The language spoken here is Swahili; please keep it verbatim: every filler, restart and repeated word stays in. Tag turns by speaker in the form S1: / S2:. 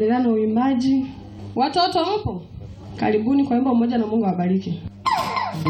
S1: tunaendelea na uimbaji. Watoto mpo? Karibuni kwa wimbo mmoja na Mungu awabariki.